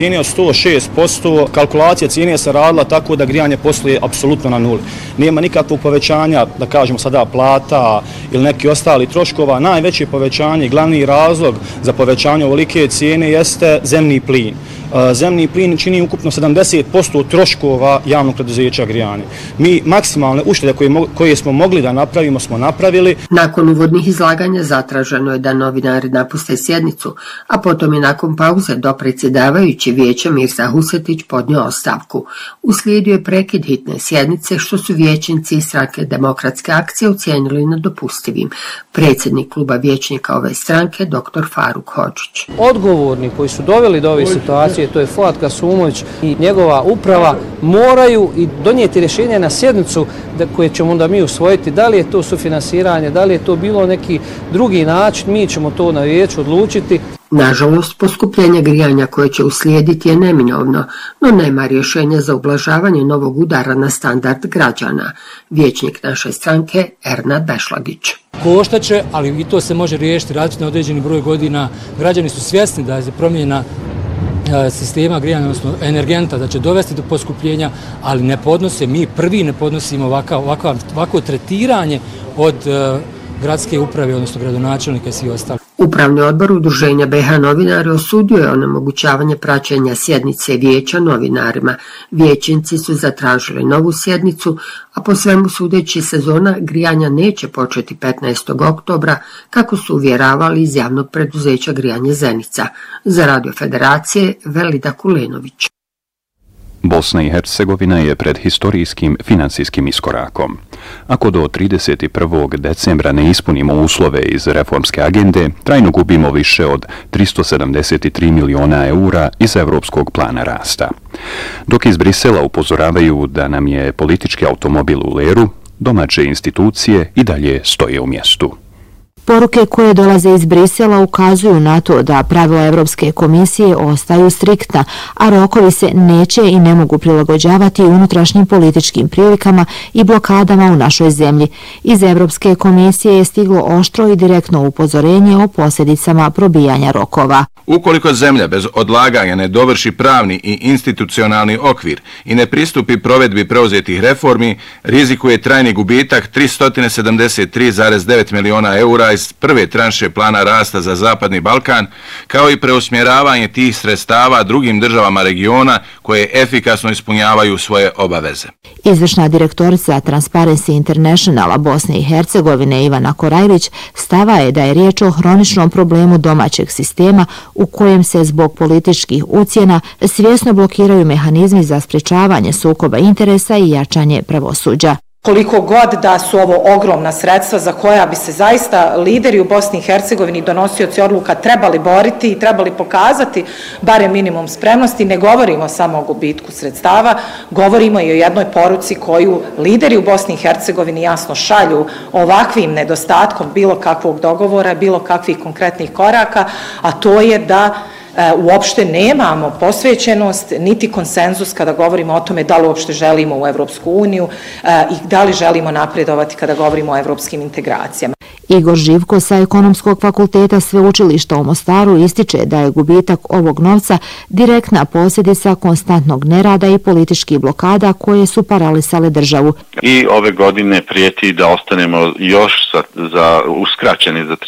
Cijene od 106%, kalkulacija cijene se radila tako da grijanje posluje apsolutno na nuli. Nema nikakvog povećanja, da kažemo sada plata ili neki ostali troškova. Najveće povećanje i glavni razlog za povećanje ovolike cijene jeste zemni plin. Zemni plin čini ukupno 70% troškova javnog preduzeća grijanja. Mi maksimalne uštede koje smo mogli da napravimo smo napravili. Nakon uvodnih izlaganja zatraženo je da novinari napuste sjednicu, a potom je nakon pauze dopredsjedavajući vijeća Mirza Husetić podnio ostavku. Uslijedio je prekid hitne sjednice što su vijećnici iz stranke Demokratske akcije ocijenili nedopustivim. Predsjednik kluba vijećnika ove stranke, dr. Faruk Hodžić. Odgovorni koji su doveli do ove situacije, to je Fuad Kasumović i njegova uprava, moraju i donijeti rješenje na sjednicu koje ćemo onda mi usvojiti. Da li je to sufinansiranje, da li je to bilo neki drugi način, mi ćemo to na vijeću odlučiti. Nažalost, poskupljenje grijanja koje će uslijediti je neminovno, no nema rješenja za ublažavanje novog udara na standard građana. Vijećnik naše stranke Ernad Bešlagić. Koštaće, ali i to se može riješiti različito na određeni broj godina. Građani su svjesni da je promjena sistema grijanja, odnosno energenta, da će dovesti do poskupljenja, ali ne podnose, mi prvi ne podnosimo ovako tretiranje od gradske uprave, odnosno gradonačelnika i svi ostali. Upravni odbor Udruženja BiH novinari osudio je onemogućavanje praćenja sjednice vijeća novinarima. Vijećnici su zatražili novu sjednicu, a po svemu sudeći sezona grijanja neće početi 15. oktobra, kako su uvjeravali iz javnog preduzeća Grijanje Zenica. Za Radio Federacije Velida Kulenović. Bosna i Hercegovina je pred historijskim financijskim iskorakom. Ako do 31. decembra ne ispunimo uslove iz reformske agende, trajno gubimo više od 373 miliona eura iz Evropskog plana rasta. Dok iz Brisela upozoravaju da nam je politički automobil u leru, domaće institucije i dalje stoje u mjestu. Poruke koje dolaze iz Brisela ukazuju na to da pravila Evropske komisije ostaju striktna, a rokovi se neće i ne mogu prilagođavati unutrašnjim političkim prilikama i blokadama u našoj zemlji. Iz Evropske komisije je stiglo oštro i direktno upozorenje o posljedicama probijanja rokova. Ukoliko zemlja bez odlaganja ne dovrši pravni i institucionalni okvir i ne pristupi provedbi preuzetih reformi, rizikuje trajni gubitak 373,9 miliona eura iz prve tranše plana rasta za Zapadni Balkan, kao i preusmjeravanje tih sredstava drugim državama regiona koje efikasno ispunjavaju svoje obaveze. Izvršna direktorica Transparency Internationala Bosne i Hercegovine Ivana Korajlić stava je da je riječ o hroničnom problemu domaćeg sistema u kojem se zbog političkih ucjena svjesno blokiraju mehanizmi za sprječavanje sukoba interesa i jačanje pravosuđa. Koliko god da su ovo ogromna sredstva za koja bi se zaista lideri u Bosni i Hercegovini, donosioci odluka, trebali boriti i trebali pokazati barem minimum spremnosti, ne govorimo samo o gubitku sredstava, govorimo i o jednoj poruci koju lideri u Bosni i Hercegovini jasno šalju ovakvim nedostatkom bilo kakvog dogovora, bilo kakvih konkretnih koraka, a to je da uopšte nemamo posvećenost niti konsenzus kada govorimo o tome da li uopšte želimo u Evropsku uniju i da li želimo napredovati kada govorimo o evropskim integracijama. Igor Živko sa Ekonomskog fakulteta Sveučilišta u Mostaru ističe da je gubitak ovog novca direktna posljedica konstantnog nerada i političkih blokada koje su paralisale državu. I ove godine prijeti da ostanemo još uskraćeni za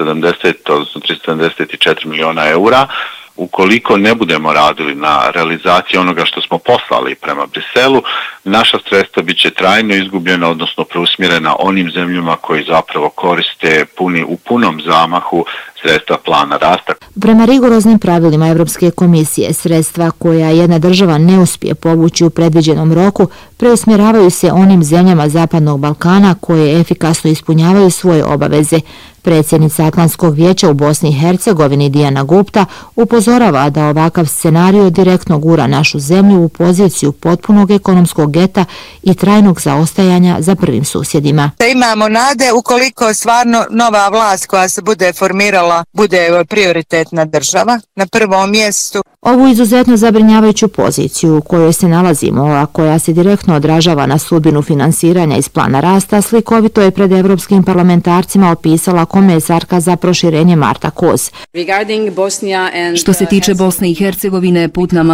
374 miliona eura, ukoliko ne budemo radili na realizaciji onoga što smo poslali prema Briselu, naša sredstva bit će trajno izgubljena, odnosno preusmjerena onim zemljama koji zapravo koriste u punom zamahu sredstva plana rasta. Prema rigoroznim pravilima Evropske komisije, sredstva koja jedna država ne uspije povući u predviđenom roku preusmjeravaju se onim zemljama Zapadnog Balkana koje efikasno ispunjavaju svoje obaveze. Predsjednica Atlantskog vijeća u Bosni i Hercegovini Dijana Gupta upozorava da ovakav scenario direktno gura našu zemlju u poziciju potpunog ekonomskog geta i trajnog zaostajanja za prvim susjedima. Imamo nade ukoliko stvarno nova vlast koja se bude formirala država bude prioritetna država na prvom mjestu. Ovu izuzetno zabrinjavajuću poziciju u kojoj se nalazimo, a koja se direktno odražava na sudbinu finansiranja iz plana rasta, slikovito je pred evropskim parlamentarcima opisala komesarka za proširenje Marta Kos. Što se tiče Bosne i Hercegovine, put nama